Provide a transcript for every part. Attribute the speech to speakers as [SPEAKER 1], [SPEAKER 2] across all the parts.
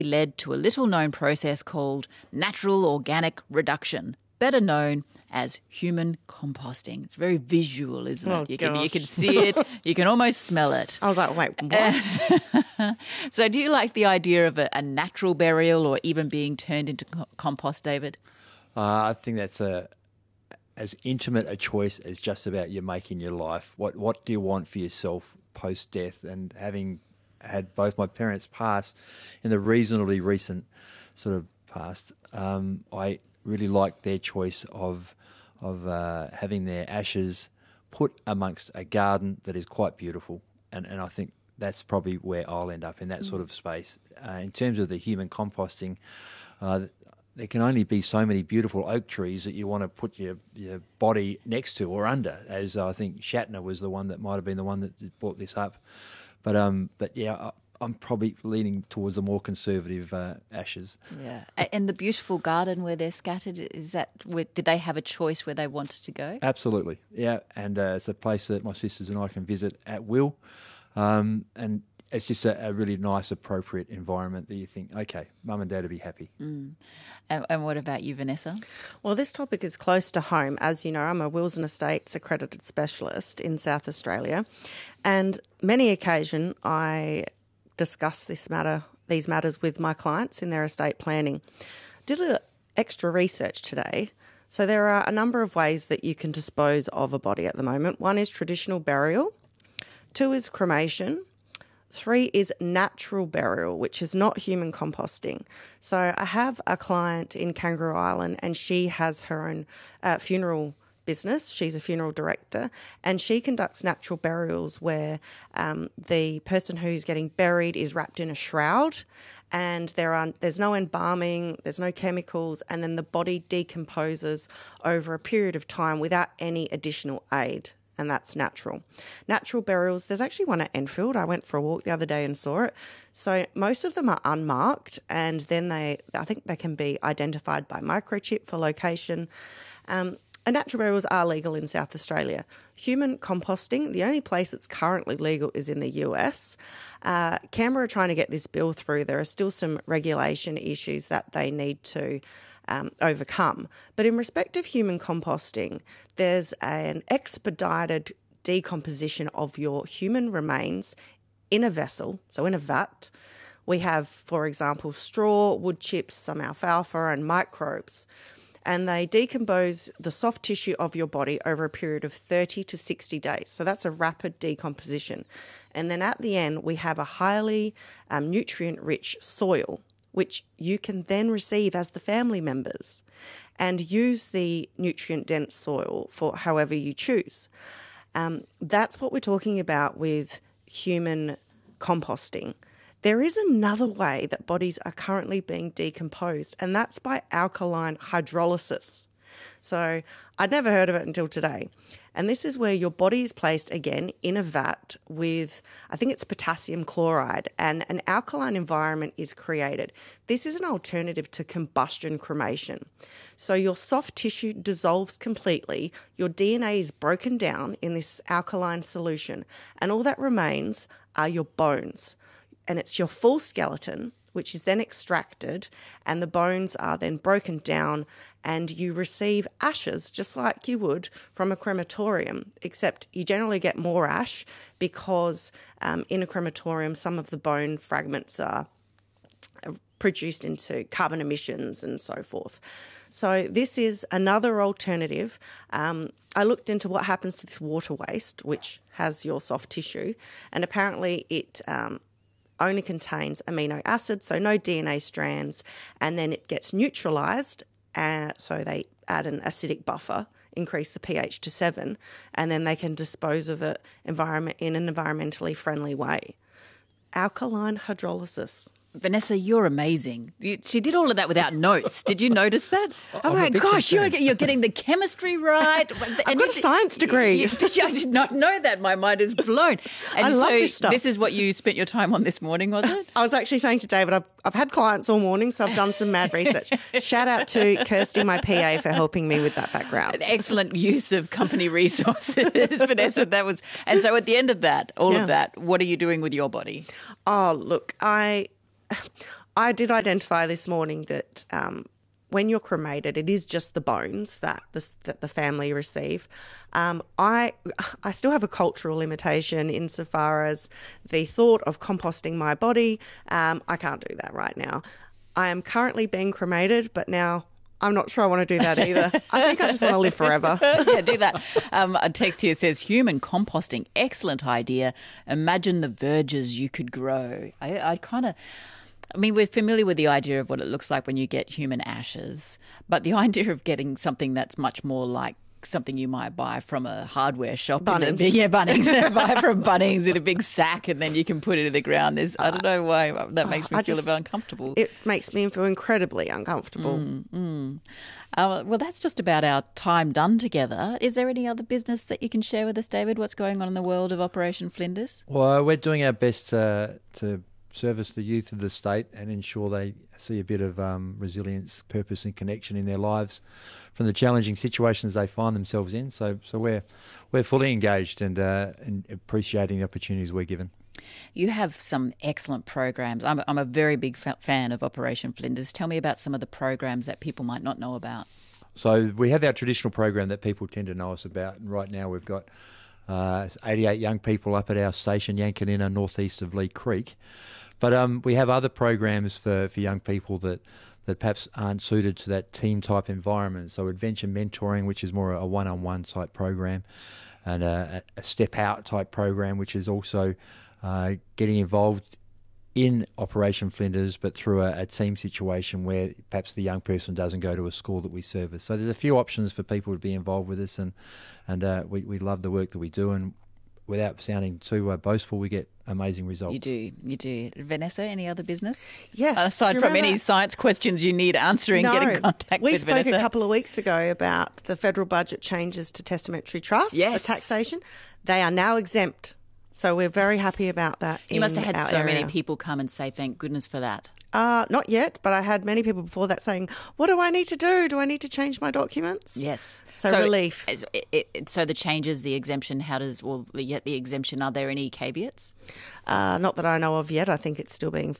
[SPEAKER 1] led to a little-known process called natural organic reduction, better known as human composting. It's very visual, isn't it? You can see it. You can almost smell it.
[SPEAKER 2] I was like, wait, what?
[SPEAKER 1] So do you like the idea of a natural burial or even being turned into compost, David?
[SPEAKER 3] I think that's as intimate a choice as just about you making your life. What do you want for yourself post-death? And having had both my parents pass in the reasonably recent sort of past, I really like their choice of having their ashes put amongst a garden that is quite beautiful. And I think that's probably where I'll end up, in that sort of space. In terms of the human composting, there can only be so many beautiful oak trees that you want to put your body next to or under, as I think Shatner was the one that might have been the one that brought this up. But yeah, I'm probably leaning towards the more conservative ashes.
[SPEAKER 1] Yeah. And the beautiful garden where they're scattered, did they have a choice where they wanted to go?
[SPEAKER 3] Absolutely, yeah. And it's a place that my sisters and I can visit at will. And it's just a really nice, appropriate environment that you think, okay, mum and dad will be happy.
[SPEAKER 1] Mm. And what about you, Vanessa?
[SPEAKER 2] Well, this topic is close to home. As you know, I'm a Wills and Estates accredited specialist in South Australia. And many occasions I discuss these matters with my clients in their estate planning. Did a little extra research today. So there are a number of ways that you can dispose of a body at the moment. One is traditional burial. 2 is cremation. 3 is natural burial, which is not human composting. So I have a client in Kangaroo Island and she has her own funeral business. She's a funeral director and she conducts natural burials where the person who's getting buried is wrapped in a shroud and there's no embalming, there's no chemicals, and then the body decomposes over a period of time without any additional aid. And that's natural. Natural burials, there's actually one at Enfield. I went for a walk the other day and saw it. So most of them are unmarked and then I think they can be identified by microchip for location. And natural burials are legal in South Australia. Human composting, the only place it's currently legal is in the US. Canberra are trying to get this bill through. There are still some regulation issues that they need to overcome. But in respect of human composting, there's an expedited decomposition of your human remains in a vessel, so in a vat. We have, for example, straw, wood chips, some alfalfa and microbes. And they decompose the soft tissue of your body over a period of 30 to 60 days. So that's a rapid decomposition. And then at the end, we have a highly nutrient-rich soil, which you can then receive as the family members and use the nutrient-dense soil for however you choose. That's what we're talking about with human composting. There is another way that bodies are currently being decomposed, and that's by alkaline hydrolysis. So I'd never heard of it until today. And this is where your body is placed again in a vat with, I think it's potassium chloride, and an alkaline environment is created. This is an alternative to combustion cremation. So your soft tissue dissolves completely, your DNA is broken down in this alkaline solution, and all that remains are your bones. And it's your full skeleton, which is then extracted, and the bones are then broken down and you receive ashes just like you would from a crematorium, except you generally get more ash because in a crematorium some of the bone fragments are produced into carbon emissions and so forth. So this is another alternative. I looked into what happens to this water waste, which has your soft tissue, and apparently it only contains amino acids, so no DNA strands, and then it gets neutralised. So they add an acidic buffer, increase the pH to 7, and then they can dispose of it in an environmentally friendly way. Alkaline hydrolysis.
[SPEAKER 1] Vanessa, you're amazing. She did all of that without notes. Did you notice that? Oh my gosh, you're getting the chemistry right.
[SPEAKER 2] I've got a science degree.
[SPEAKER 1] I did not know that. My mind is blown. And
[SPEAKER 2] I love this stuff.
[SPEAKER 1] This is what you spent your time on this morning, was it?
[SPEAKER 2] I was actually saying to David, I've had clients all morning, so I've done some mad research. Shout out to Kirsty, my PA, for helping me with that background.
[SPEAKER 1] Excellent use of company resources, Vanessa. And so at the end of that, of that, what are you doing with your body?
[SPEAKER 2] Oh, look, I did identify this morning that when you're cremated, it is just the bones that the family receive. I still have a cultural limitation insofar as the thought of composting my body. I can't do that right now. I am currently being cremated, but now I'm not sure I want to do that either. I think I just want to live forever.
[SPEAKER 1] Yeah, do that. A text here says, human composting, excellent idea. Imagine the verges you could grow. I mean, we're familiar with the idea of what it looks like when you get human ashes, but the idea of getting something that's much more like something you might buy from a hardware shop.
[SPEAKER 2] Bunnings.
[SPEAKER 1] Bunnings. Buy from Bunnings in a big sack and then you can put it in the ground. I don't know why that makes me feel a bit uncomfortable.
[SPEAKER 2] It makes me feel incredibly uncomfortable.
[SPEAKER 1] Well, that's just about our time done together. Is there any other business that you can share with us, David? What's going on in the world of Operation Flinders?
[SPEAKER 3] Well, we're doing our best to service the youth of the state and ensure they see a bit of resilience, purpose and connection in their lives from the challenging situations they find themselves in. So we're fully engaged and appreciating the opportunities we're given.
[SPEAKER 1] You have some excellent programs. I'm a very big fan of Operation Flinders. Tell me about some of the programs that people might not know about.
[SPEAKER 3] So we have our traditional program that people tend to know us about, and right now we've got 88 young people up at our station, Yankonina, northeast of Lee Creek. But we have other programs for young people that perhaps aren't suited to that team-type environment. So adventure mentoring, which is more a one-on-one type program, and a step-out type program, which is also getting involved in Operation Flinders, but through a team situation where perhaps the young person doesn't go to a school that we service. So there's a few options for people to be involved with us, and we love the work that we do, and without sounding too boastful, we get amazing results.
[SPEAKER 1] You do. Vanessa, any other business?
[SPEAKER 2] Yes.
[SPEAKER 1] Aside from any science questions you need answering, get in contact with Vanessa.
[SPEAKER 2] We spoke a couple of weeks ago about the federal budget changes to testamentary trusts, the taxation. They are now exempt. So we're very happy about that.
[SPEAKER 1] You must have had so
[SPEAKER 2] area.
[SPEAKER 1] many people come and say, thank goodness for that.
[SPEAKER 2] Not yet, but I had many people before that saying, what do I need to do? Do I need to change my documents?
[SPEAKER 1] Yes.
[SPEAKER 2] So relief.
[SPEAKER 1] So the changes, the exemption, the exemption, are there any caveats?
[SPEAKER 2] Not that I know of yet. I think it's still being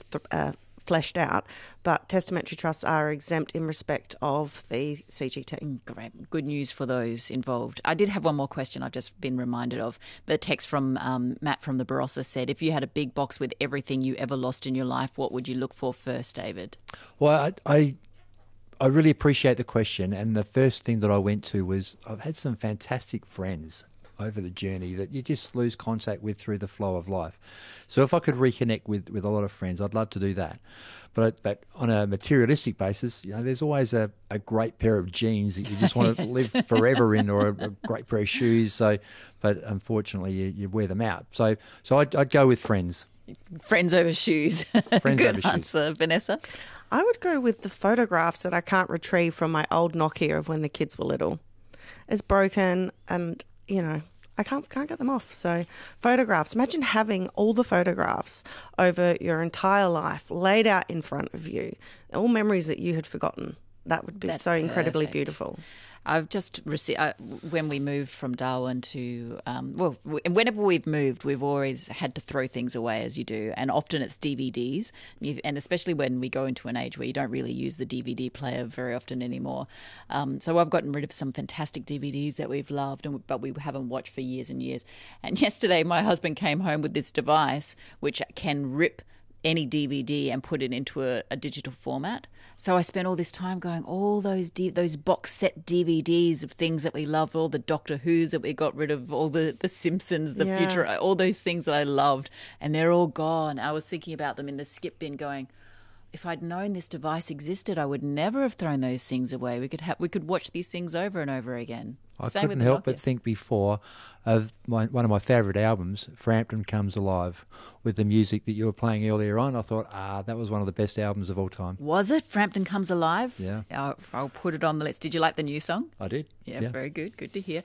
[SPEAKER 2] fleshed out, but testamentary trusts are exempt in respect of the CGT.
[SPEAKER 1] Great. Good news for those involved. I did have one more question I've just been reminded of. The text from Matt from the Barossa said, if you had a big box with everything you ever lost in your life, what would you look for first, David?
[SPEAKER 3] Well, I really appreciate the question, and the first thing that I went to was I've had some fantastic friends over the journey that you just lose contact with through the flow of life. So if I could reconnect with a lot of friends, I'd love to do that. But on a materialistic basis, there's always a great pair of jeans that you just want to live forever in, or a great pair of shoes. But unfortunately, you wear them out. So I'd go with friends.
[SPEAKER 1] Friends over shoes.
[SPEAKER 3] Friends
[SPEAKER 1] Good
[SPEAKER 3] over
[SPEAKER 1] answer,
[SPEAKER 3] shoes.
[SPEAKER 1] Vanessa.
[SPEAKER 2] I would go with the photographs that I can't retrieve from my old Nokia of when the kids were little. It's broken and I can't get them off. So photographs. Imagine having all the photographs over your entire life laid out in front of you, all memories that you had forgotten. That would be so incredibly beautiful.
[SPEAKER 1] I've just received, when we moved from Darwin to, whenever we've moved, we've always had to throw things away, as you do. And often it's DVDs. And especially when we go into an age where you don't really use the DVD player very often anymore. So I've gotten rid of some fantastic DVDs that we've loved, but we haven't watched for years and years. And yesterday my husband came home with this device which can rip any DVD and put it into a digital format. So I spent all this time going, all those box set DVDs of things that we love, all the Doctor Who's that we got rid of, all the Simpsons, the Future, all those things that I loved, and they're all gone. I was thinking about them in the skip bin going, if I'd known this device existed, I would never have thrown those things away. We could watch these things over and over again.
[SPEAKER 3] I couldn't help but think before of one of my favourite albums, Frampton Comes Alive, with the music that you were playing earlier on. I thought, that was one of the best albums of all time.
[SPEAKER 1] Was it? Frampton Comes Alive?
[SPEAKER 3] Yeah.
[SPEAKER 1] I'll put it on the list. Did you like the new song?
[SPEAKER 3] I did.
[SPEAKER 1] Yeah, very good. Good to hear.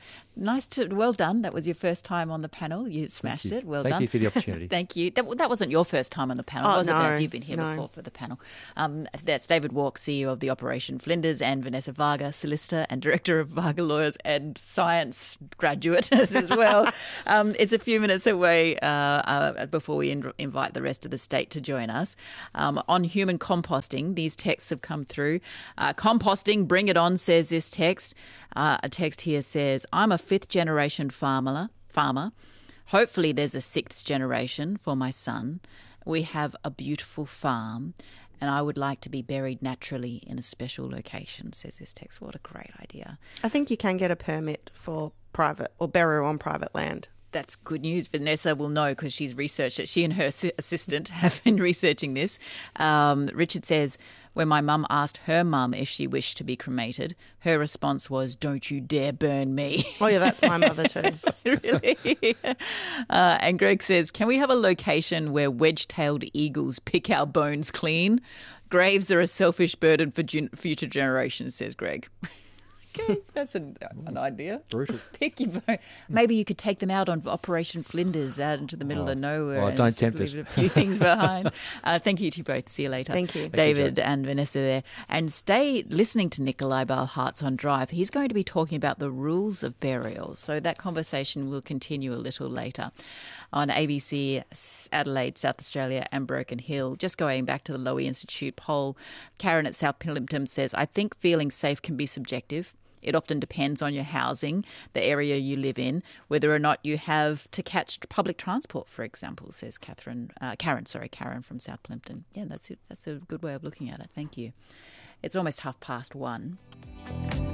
[SPEAKER 1] Well done. That was your first time on the panel. You smashed it. Well done.
[SPEAKER 3] Thank you for the opportunity.
[SPEAKER 1] Thank you. That wasn't your first time on the panel, was it? As you've been here before for the panel. That's David Walk, CEO of the Operation Flinders, and Vanessa Varga, solicitor and director of Varga Lawyers and and science graduate as well. It's a few minutes away before we invite the rest of the state to join us. On human composting, these texts have come through. Composting, bring it on, says this text. A text here says, I'm a 5th generation farmer. Hopefully there's a 6th generation for my son. We have a beautiful farm, and I would like to be buried naturally in a special location, says this text. What a great idea.
[SPEAKER 2] I think you can get a permit for private or burial on private land.
[SPEAKER 1] That's good news. Vanessa will know because she's researched it. She and her assistant have been researching this. Richard says, when my mum asked her mum if she wished to be cremated, her response was, don't you dare burn me.
[SPEAKER 2] Oh, yeah, that's my mother too.
[SPEAKER 1] Really? And Greg says, can we have a location where wedge-tailed eagles pick our bones clean? Graves are a selfish burden for future generations, says Greg. Okay, that's an idea.
[SPEAKER 3] Brutal.
[SPEAKER 1] Pick your bone. Maybe you could take them out on Operation Flinders out into the middle of nowhere.
[SPEAKER 3] Oh, don't tempt us.
[SPEAKER 1] Leave a few things behind. Thank you to you both. See you later.
[SPEAKER 2] Thank you.
[SPEAKER 1] David and Vanessa there. And stay listening to Nikolai Balhartz on Drive. He's going to be talking about the rules of burial. So that conversation will continue a little later on ABC, Adelaide, South Australia and Broken Hill. Just going back to the Lowy Institute poll, Karen at South Plympton says, I think feeling safe can be subjective. It often depends on your housing, the area you live in, whether or not you have to catch public transport, for example, says Karen from South Plympton. Yeah, that's it. That's a good way of looking at it. Thank you. It's almost 1:30.